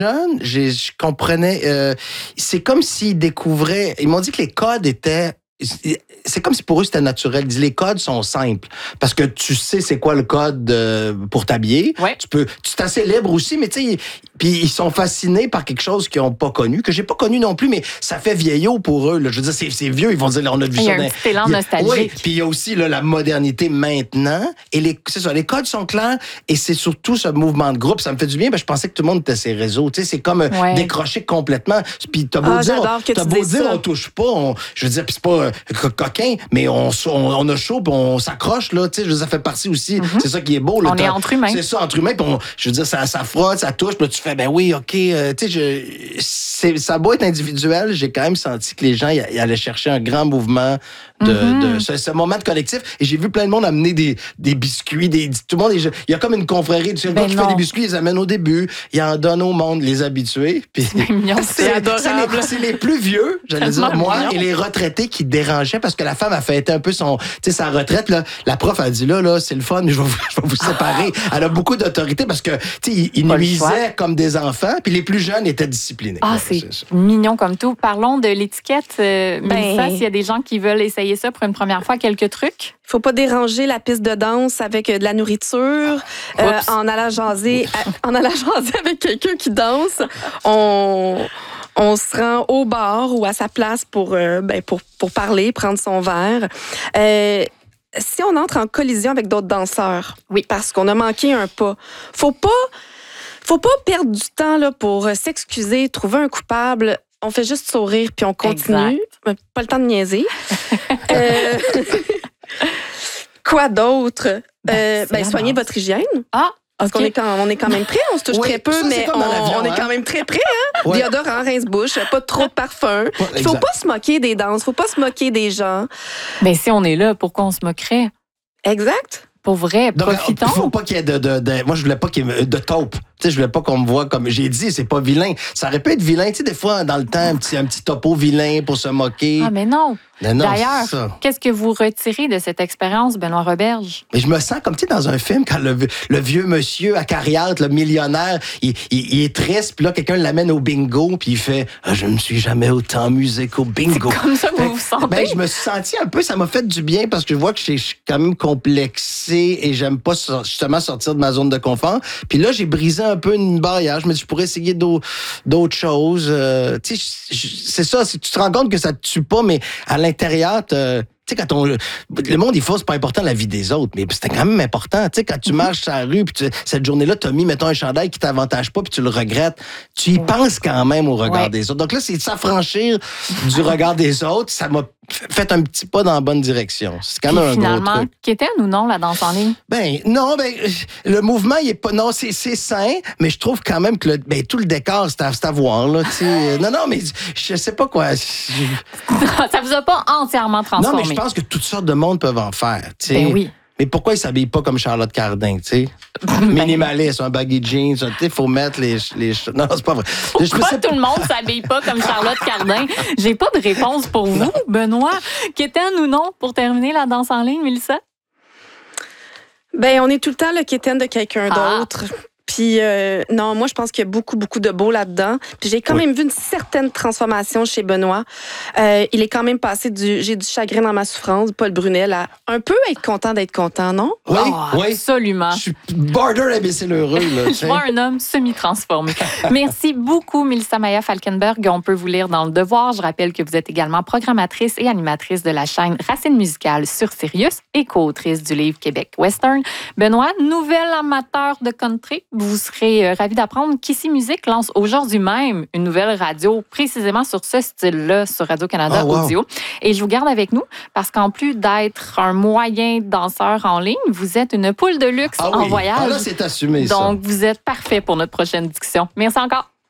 jeune, je comprenais. C'est comme s'ils découvraient. Ils m'ont dit que les codes étaient. C'est comme si pour eux c'était naturel. Ils disent les codes sont simples parce que tu sais c'est quoi le code pour t'habiller. Ouais. Tu es assez libre aussi, mais tu sais, puis ils sont fascinés par quelque chose qu'ils n'ont pas connu, que j'ai pas connu non plus, mais ça fait vieillot pour eux. Là. Je veux dire, c'est vieux. Ils vont dire, là, on a vu ça. Il y a un petit élan nostalgique. Oui, puis il y a aussi là, la modernité maintenant. Et c'est ça, les codes sont clairs et c'est surtout ce mouvement de groupe. Ça me fait du bien. Je pensais que tout le monde était ces réseaux. Tu sais, c'est comme décrocher complètement. Puis t'as beau dire, on touche pas. Je veux dire, puis c'est pas coquin, mais on a chaud, puis on s'accroche, là, tu sais, ça fait partie aussi, c'est ça qui est beau. Là, on est entre humains. C'est ça, entre humains, puis je veux dire, ça frotte, ça touche, puis là, tu fais, ben oui, OK, tu sais, ça doit être individuel, j'ai quand même senti que les gens, ils allaient chercher un grand mouvement de ce moment de collectif, et j'ai vu plein de monde amener des biscuits, tout le monde, il y a comme une confrérie, tu sais, le gars qui fait des biscuits, ils les amènent au début, ils en donnent au monde, les habitués, puis c'est adorable. C'est les plus vieux, j'allais dire, moi, et les retraités qui dérangeaient, parce que la femme a fêté un peu sa retraite. Là. La prof a dit, là, c'est le fun, je vais vous séparer. Elle a beaucoup d'autorité parce que, tu sais, ils nuisaient comme des enfants, puis les plus jeunes étaient disciplinés. Ah, c'est mignon comme tout. Parlons de l'étiquette. Mélissa, s'il y a des gens qui veulent essayer ça pour une première fois, quelques trucs? Il ne faut pas déranger la piste de danse avec de la nourriture. En allant jaser avec quelqu'un qui danse, on se rend au bar ou à sa place pour parler, prendre son verre. Si on entre en collision avec d'autres danseurs, parce qu'on a manqué un pas, faut pas perdre du temps là, pour s'excuser, trouver un coupable. On fait juste sourire puis on continue. Pas le temps de niaiser. Quoi d'autre? Soignez votre hygiène. Parce qu'on est quand même prêt, on se touche très peu, mais on est quand même très prêt. Hein? Déodorant, rince-bouche, pas trop de parfum. Il faut pas se moquer des danses, faut pas se moquer des gens. Mais si on est là, pourquoi on se moquerait? Exact. Pour vrai, profitons. Il faut pas qu'il y ait moi, je voulais pas qu'il y ait de taupe. Tu sais, je voulais pas qu'on me voie comme j'ai dit, c'est pas vilain. Ça aurait pu être vilain, tu sais, des fois, dans le temps, un petit topo vilain pour se moquer. Ah, mais non. D'ailleurs, c'est qu'est-ce que vous retirez de cette expérience, Benoît Roberge? Mais je me sens comme, tu sais, dans un film, quand le vieux monsieur acariâtre, le millionnaire, il est triste, puis là, quelqu'un l'amène au bingo, puis il fait « Je me suis jamais autant amusé qu'au bingo. » C'est comme ça que vous vous sentez? Je me suis senti un peu, ça m'a fait du bien, parce que je vois que je suis quand même complexé et j'aime pas justement sortir de ma zone de confort. Puis là, j'ai brisé un peu une barrière. Je me dis, je pourrais essayer d'autres choses. Tu sais, c'est ça, tu te rends compte que ça te tue pas, mais à l'intérieur, tu sais, quand le monde est faux, c'est pas important la vie des autres, mais c'était quand même important. Tu sais, quand tu marches sur la rue, puis cette journée-là, tu as mis, mettons, un chandail qui t'avantage pas, puis tu le regrettes, tu y penses quand même au regard des autres. Donc là, c'est de s'affranchir du regard des autres. Ça m'a fait un petit pas dans la bonne direction. C'est quand même un gros truc. Qu'était ou non la danse en ligne? Le mouvement, il est pas. Non, c'est sain, mais je trouve quand même que tout le décor, c'est à voir. Là, non, mais je sais pas quoi. Ça vous a pas entièrement transformé? Non, mais je pense que toutes sortes de monde peuvent en faire. Oui. Mais pourquoi ils s'habillent pas comme Charlotte Cardin, tu sais? Minimaliste, un baggy jeans, il faut mettre les... Non, c'est pas vrai. Pourquoi tout le monde s'habille pas comme Charlotte Cardin? J'ai pas de réponse pour vous, Benoît. Quétaine ou non, pour terminer la danse en ligne, Mélissa? On est tout le temps le quétaine de quelqu'un d'autre. Puis, non, moi, je pense qu'il y a beaucoup, beaucoup de beau là-dedans. Puis, j'ai quand même vu une certaine transformation chez Benoît. Il est quand même passé j'ai du chagrin dans ma souffrance, Paul Brunel, à un peu être content, non? Oui, absolument. Je suis border imbécile heureux. Là, je vois un homme semi-transformé. Merci beaucoup, Mélissa Maya Falkenberg. On peut vous lire dans Le Devoir. Je rappelle que vous êtes également programmatrice et animatrice de la chaîne Racine musicale sur Sirius et co-autrice du livre Québec Western. Benoît, nouvel amateur de country. Vous serez ravis d'apprendre qu'Ici Musique lance aujourd'hui même une nouvelle radio précisément sur ce style-là sur Radio-Canada Audio. Et je vous garde avec nous parce qu'en plus d'être un moyen danseur en ligne, vous êtes une poule de luxe en voyage. Là, c'est assumé, ça. Donc, vous êtes parfait pour notre prochaine discussion. Merci encore.